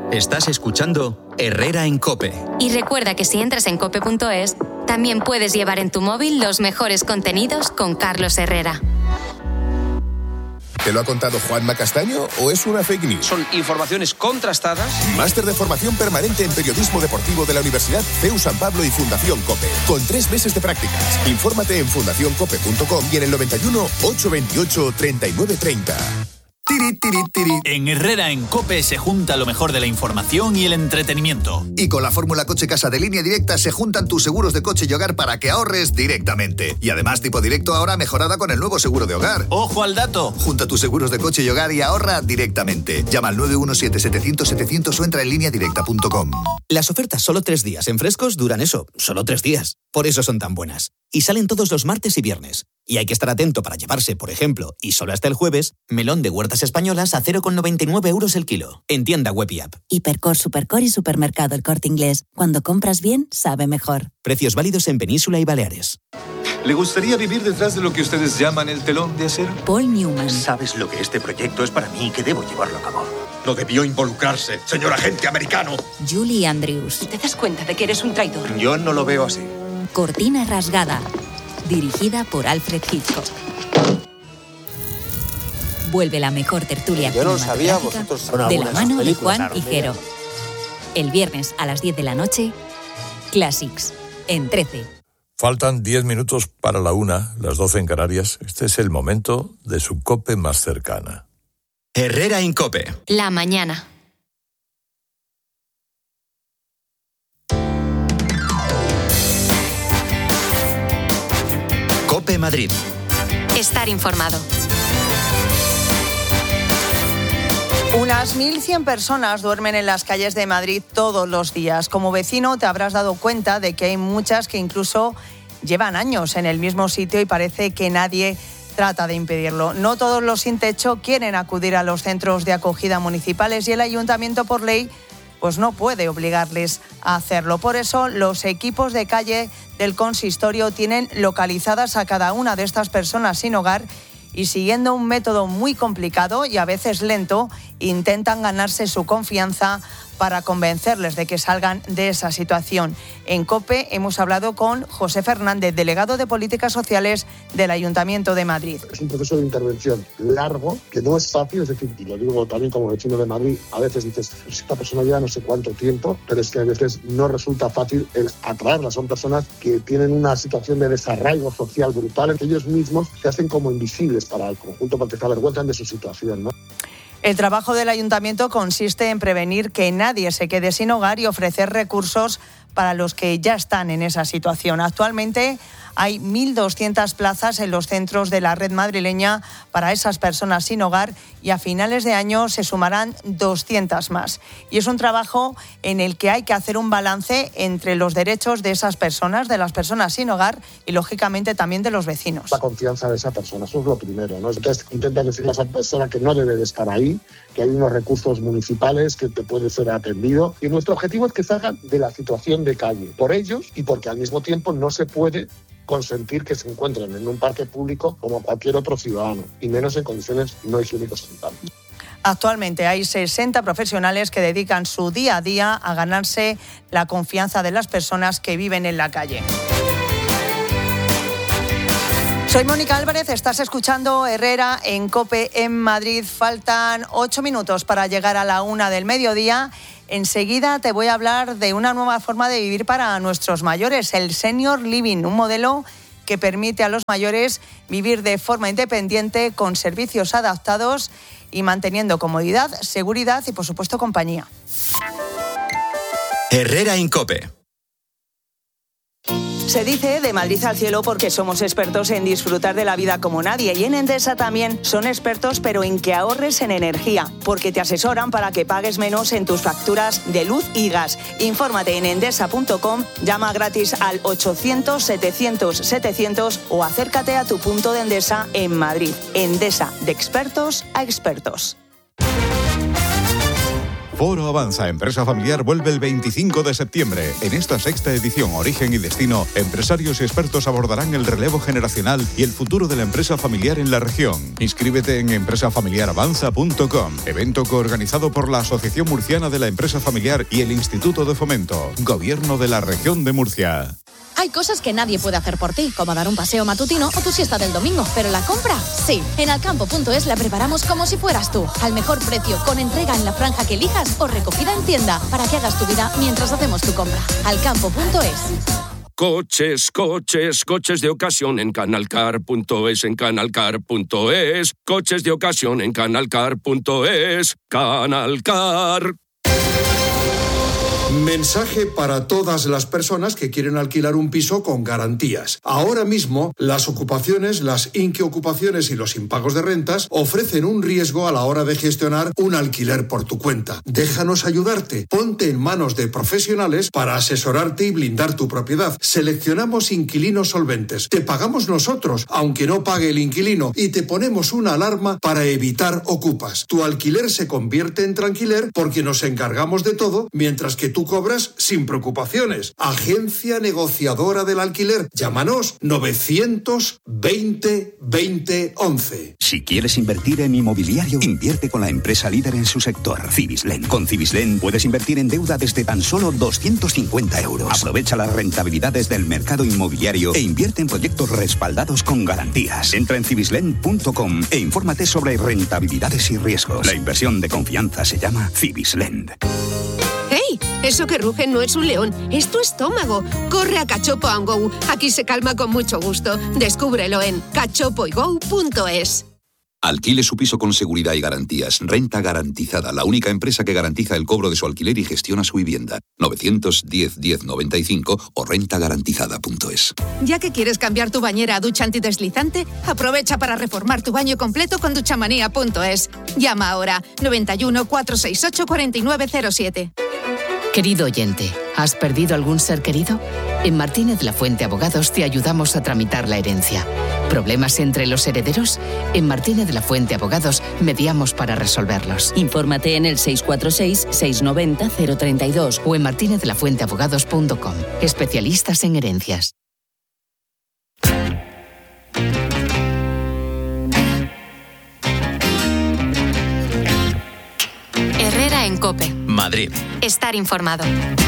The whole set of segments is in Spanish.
Estás escuchando Herrera en COPE. Y recuerda que si entras en cope.es, también puedes llevar en tu móvil los mejores contenidos con Carlos Herrera. ¿Te lo ha contado Juanma Castaño o es una fake news? Son informaciones contrastadas. Máster de formación permanente en periodismo deportivo de la Universidad CEU San Pablo y Fundación COPE. Con 3 meses de prácticas. Infórmate en fundacioncope.com y en el 91 828 3930. En Herrera en COPE se junta lo mejor de la información y el entretenimiento. Y con la fórmula Coche Casa de Línea Directa se juntan tus seguros de coche y hogar para que ahorres directamente. Y además Tipo Directo ahora mejorada con el nuevo seguro de hogar. ¡Ojo al dato! Junta tus seguros de coche y hogar y ahorra directamente. Llama al 917-700-700 o entra en lineadirecta.com. Las ofertas solo 3 días en Frescos duran eso, solo 3 días. Por eso son tan buenas. Y salen todos los martes y viernes. Y hay que estar atento para llevarse, por ejemplo, y solo hasta el jueves, melón de Huertas Españolas a 0,99 euros el kilo. En tienda web y app. Hipercor, Supercor y Supermercado El Corte Inglés. Cuando compras bien, sabe mejor. Precios válidos en Península y Baleares. ¿Le gustaría vivir detrás de lo que ustedes llaman el telón de acero? Paul Newman. ¿Sabes lo que este proyecto es para mí y que debo llevarlo a cabo? No debió involucrarse, señor agente americano. Julie Andrews. ¿Te das cuenta de que eres un traidor? Yo no lo veo así. Cortina rasgada. Dirigida por Alfred Hitchcock. Vuelve la mejor tertulia Yo no lo sabía, vosotros de la mano de Juan y Jero. El viernes a las 10 de la noche, Classics, en 13. Faltan 10 minutos para la 1, las 12 en Canarias. Este es el momento de su COPE más cercana. Herrera en COPE. La mañana. COPE Madrid. Estar informado. Unas 1.100 personas duermen en las calles de Madrid todos los días. Como vecino te habrás dado cuenta de que hay muchas que incluso llevan años en el mismo sitio y parece que nadie trata de impedirlo. No todos los sin techo quieren acudir a los centros de acogida municipales y el ayuntamiento por ley pues no puede obligarles a hacerlo. Por eso los equipos de calle del consistorio tienen localizadas a cada una de estas personas sin hogar y siguiendo un método muy complicado y a veces lento, intentan ganarse su confianza para convencerles de que salgan de esa situación. En COPE hemos hablado con José Fernández, delegado de Políticas Sociales del Ayuntamiento de Madrid. Es un proceso de intervención largo, que no es fácil, es decir, y lo digo también como vecino de Madrid, a veces dices, pues esta persona lleva no sé cuánto tiempo, pero es que a veces no resulta fácil el atraerlas. Son personas que tienen una situación de desarraigo social brutal, que ellos mismos se hacen como invisibles para el conjunto porque se avergüenzan de su situación, ¿no? El trabajo del ayuntamiento consiste en prevenir que nadie se quede sin hogar y ofrecer recursos para los que ya están en esa situación. Actualmente hay 1.200 plazas en los centros de la red madrileña para esas personas sin hogar y a finales de año se sumarán 200 más. Y es un trabajo en el que hay que hacer un balance entre los derechos de esas personas, de las personas sin hogar y, lógicamente, también de los vecinos. La confianza de esa persona, eso es lo primero, ¿no? Entonces, intentas decirle a esa persona que no debe de estar ahí, que hay unos recursos municipales que te puede ser atendido. Y nuestro objetivo es que salgan de la situación de calle, por ellos y porque al mismo tiempo no se puede consentir que se encuentren en un parque público como cualquier otro ciudadano, y menos en condiciones no higiénicos sanitarias. Actualmente hay 60 profesionales que dedican su día a día a ganarse la confianza de las personas que viven en la calle. Soy Mónica Álvarez, estás escuchando Herrera en COPE en Madrid. Faltan 8 minutos para llegar a la 1 del mediodía. Enseguida te voy a hablar de una nueva forma de vivir para nuestros mayores, el Senior Living, un modelo que permite a los mayores vivir de forma independiente, con servicios adaptados y manteniendo comodidad, seguridad y, por supuesto, compañía. Herrera en COPE. Se dice de Madrid al cielo porque somos expertos en disfrutar de la vida como nadie, y en Endesa también son expertos, pero en que ahorres en energía, porque te asesoran para que pagues menos en tus facturas de luz y gas. Infórmate en endesa.com, llama gratis al 800-700-700 o acércate a tu punto de Endesa en Madrid. Endesa, de expertos a expertos. Foro Avanza Empresa Familiar vuelve el 25 de septiembre. En esta sexta edición, Origen y Destino, empresarios y expertos abordarán el relevo generacional y el futuro de la empresa familiar en la región. Inscríbete en empresafamiliaravanza.com. Evento coorganizado por la Asociación Murciana de la Empresa Familiar y el Instituto de Fomento. Gobierno de la Región de Murcia. Hay cosas que nadie puede hacer por ti, como dar un paseo matutino o tu siesta del domingo, pero la compra, sí. En alcampo.es la preparamos como si fueras tú, al mejor precio, con entrega en la franja que elijas o recogida en tienda, para que hagas tu vida mientras hacemos tu compra. Alcampo.es. Coches, coches, coches de ocasión en canalcar.es, en canalcar.es. Coches de ocasión en canalcar.es. Canalcar. Mensaje para todas las personas que quieren alquilar un piso con garantías. Ahora mismo, las ocupaciones, las inquiocupaciones y los impagos de rentas ofrecen un riesgo a la hora de gestionar un alquiler por tu cuenta. Déjanos ayudarte. Ponte en manos de profesionales para asesorarte y blindar tu propiedad. Seleccionamos inquilinos solventes. Te pagamos nosotros, aunque no pague el inquilino, y te ponemos una alarma para evitar ocupas. Tu alquiler se convierte en tranquiler porque nos encargamos de todo, mientras que tú cobras sin preocupaciones. Agencia negociadora del alquiler. Llámanos 920 20 11. Si quieres invertir en inmobiliario, invierte con la empresa líder en su sector, Cibislen. Con Cibislen puedes invertir en deuda desde tan solo 250 euros. Aprovecha las rentabilidades del mercado inmobiliario e invierte en proyectos respaldados con garantías. Entra en cibislen.com e infórmate sobre rentabilidades y riesgos. La inversión de confianza se llama Cibislen. ¡Hey! Eso que ruge no es un león, es tu estómago. Corre a Cachopo & Go. Aquí se calma con mucho gusto. Descúbrelo en cachopoygo.es. Alquile su piso con seguridad y garantías. Renta Garantizada, la única empresa que garantiza el cobro de su alquiler y gestiona su vivienda. 910-1095 o rentagarantizada.es. Ya que quieres cambiar tu bañera a ducha antideslizante, aprovecha para reformar tu baño completo con duchamanía.es. Llama ahora 91 468 4907. Querido oyente, ¿has perdido algún ser querido? En Martínez La Fuente Abogados te ayudamos a tramitar la herencia. ¿Problemas entre los herederos? En Martínez La Fuente Abogados mediamos para resolverlos. Infórmate en el 646-690-032 o en martinezlafuenteabogados.com. Especialistas en herencias. Herrera en COPE. Madrid. Estar informado.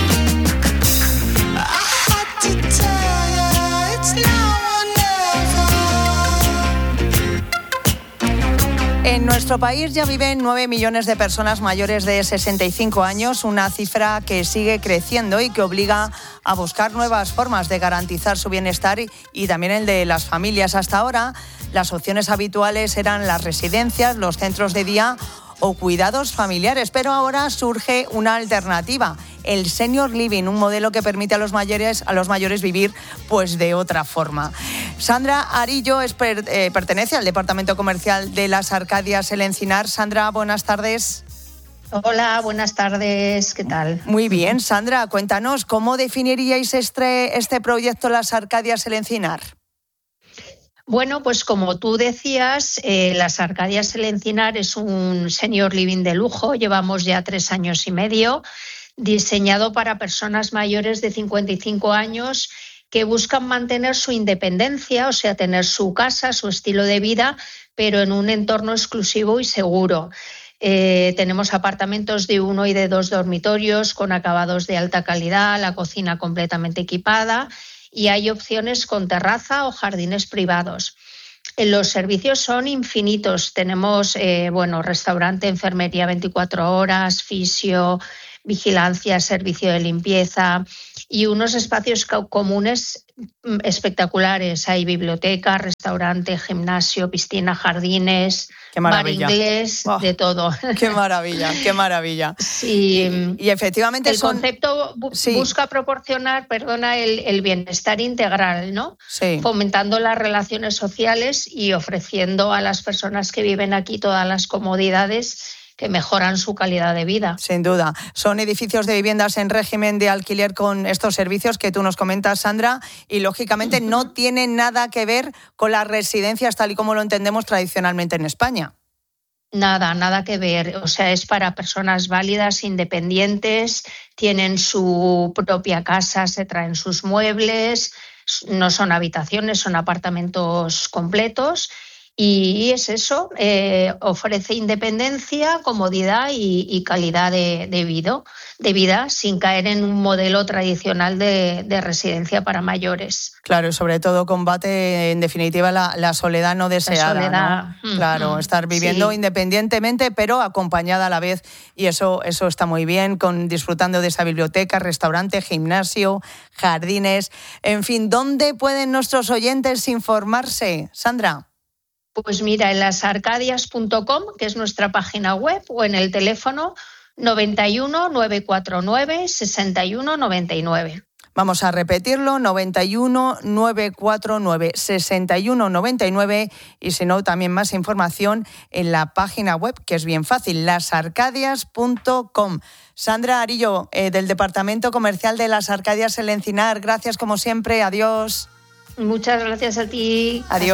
En nuestro país ya viven 9 millones de personas mayores de 65 años, una cifra que sigue creciendo y que obliga a buscar nuevas formas de garantizar su bienestar y también el de las familias. Hasta ahora, las opciones habituales eran las residencias, los centros de día o cuidados familiares, pero ahora surge una alternativa, el Senior Living, un modelo que permite a los mayores vivir pues de otra forma. Sandra Arillo pertenece al departamento comercial de las Arcadias El Encinar. Sandra, buenas tardes. Hola, buenas tardes, ¿qué tal? Muy bien, Sandra, cuéntanos, ¿cómo definiríais este proyecto Las Arcadias El Encinar? Bueno, pues como tú decías, Las Arcadias El Encinar es un senior living de lujo, llevamos ya 3 años y medio, diseñado para personas mayores de 55 años que buscan mantener su independencia, o sea, tener su casa, su estilo de vida, pero en un entorno exclusivo y seguro. Tenemos apartamentos de 1 y de 2 dormitorios con acabados de alta calidad, la cocina completamente equipada, y hay opciones con terraza o jardines privados. Los servicios son infinitos. Tenemos restaurante, enfermería 24 horas, fisio, vigilancia, servicio de limpieza y unos espacios comunes espectaculares. Hay biblioteca, restaurante, gimnasio, piscina, jardines, bar inglés, de todo. ¡Qué maravilla, qué maravilla! Sí, y efectivamente el concepto busca proporcionar, el bienestar integral, ¿no? Sí. Fomentando las relaciones sociales y ofreciendo a las personas que viven aquí todas las comodidades que mejoran su calidad de vida. Sin duda. Son edificios de viviendas en régimen de alquiler con estos servicios que tú nos comentas, Sandra, y lógicamente no tienen nada que ver con las residencias tal y como lo entendemos tradicionalmente en España. Nada que ver. O sea, es para personas válidas, independientes, tienen su propia casa, se traen sus muebles, no son habitaciones, son apartamentos completos. Y es eso, ofrece independencia, comodidad y calidad de vida sin caer en un modelo tradicional de residencia para mayores. Claro, y sobre todo combate, en definitiva, la soledad no deseada. La soledad. ¿No? Claro, estar viviendo independientemente, pero acompañada a la vez. Y eso está muy bien, disfrutando de esa biblioteca, restaurante, gimnasio, jardines. En fin, ¿dónde pueden nuestros oyentes informarse, Sandra? Pues mira, en lasarcadias.com, que es nuestra página web, o en el teléfono 91 949 61 99. Vamos a repetirlo, 91 949 61 99, y si no, también más información en la página web, que es bien fácil, lasarcadias.com. Sandra Arillo, del Departamento Comercial de Las Arcadias, El Encinar, gracias como siempre, adiós. Muchas gracias a ti. Adiós.